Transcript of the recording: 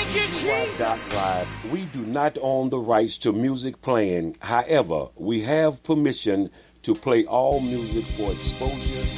you, Jesus. Live. We do not own the rights to music playing. However, we have permission to play all music for exposure